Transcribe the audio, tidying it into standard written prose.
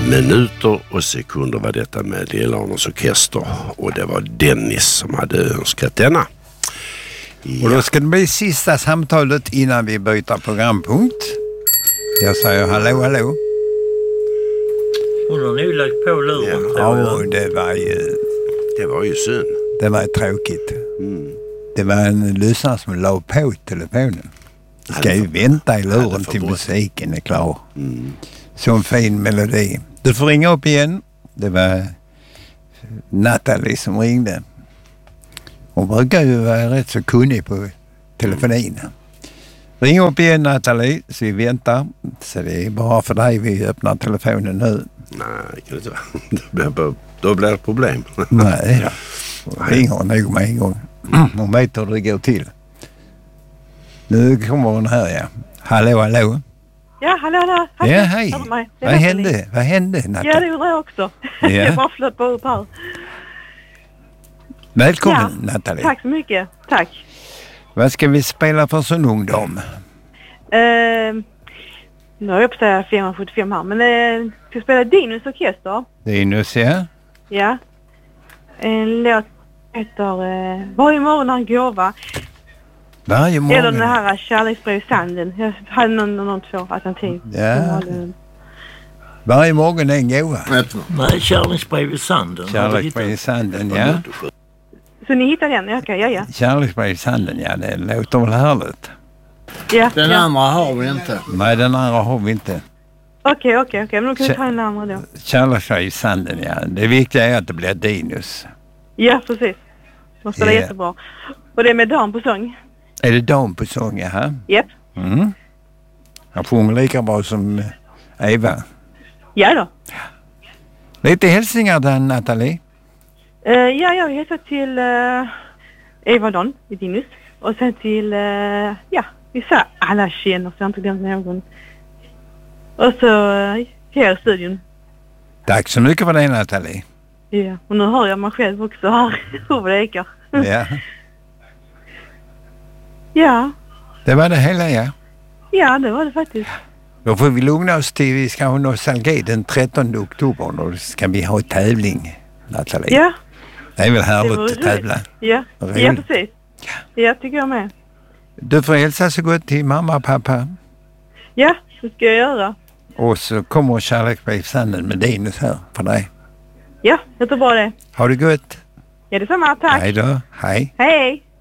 Minuter och sekunder var detta med Lillarnas orkester. Och det var Dennis som hade önskat denna. Ja. Och då ska det bli sista samtalet innan vi byter programpunkt. Jag säger hallå, hallå. Hon har nu lagt på luren. Ja, det var ju synd. Det var tråkigt. Det var en lyssnare som la på telefonen. Ska ju vänta i luren till musiken är klar. Så en fin melodi. Du får ringa upp igen. Det var Nathalie som ringde. Hon brukar ju vara rätt så kunnig på telefonin. Ring upp igen Nathalie så vi väntar. Så det är bara för dig vi öppnar telefonen nu. Nej, det kan det inte vara. Då blir det problem. Nej, ring hon nog med en gång. Hon vet hur det går till. Nu kommer hon här, ja. Hallå, hallå. Ja, hallå. Ja, hej. Vad hände, Nathalie? Ja, det gjorde jag också. Ja. Jag bara flöt på upp här. Välkommen, Nathalie. Tack så mycket. Tack. Vad ska vi spela för sån ungdom? Nu har jag på att säga 475 här, men ska spela Dinos orkester. Dinos, ja. Ja. En låt heter Varje morgon har en gåva. Varje morgon? Eller den här Kärleksbrev i sanden. Jag hade någon två alternativ. Ja. Varje morgon är en gåva. Nej, Kärleksbrev i sanden. Kärleksbrev i sanden, ja. Så ni hittar den? Okej, ja. Kärleksbrev i sanden, ja. Det låter väl härligt. Ja, den andra har vi inte. Nej, den andra har vi inte. Okej. Men då kan vi ta den andra då. Kärleksbrev i sanden, ja. Det viktiga är att det blir Dinos. Ja, precis. De spelar jättebra. Och det är med dam på sång. Är det dam på sång, ja? Japp. Jag sjunger lika bra som Eva. Ja då. Lite hälsningar där, Nathalie. Ja, jag hälsar till Eva Don i Dinus. Och sen till, vissa alla känner så jag inte glömt någon. Och så här i studion. Tack så mycket för det, Nathalie. Ja, och nu hör jag mig själv också här hur det ekar. Ja. Ja. Det var det hela, ja. Ja, det var det faktiskt. Då får vi lugna oss till vi ska ha nostalgi den 13 oktober. Då ska vi ha tävling, Nathalie. Ja. Det är väl härligt att tävla. Ja, precis. Ja, tycker jag med. Du får hälsa så gott till mamma och pappa. Ja, det ska jag göra. Och så kommer Kärleksbrev i sanden med Dinos här för dig. Ja, det är bra det. Ha det gott. Ja, detsamma. Tack. Hej då. Hej. Hej.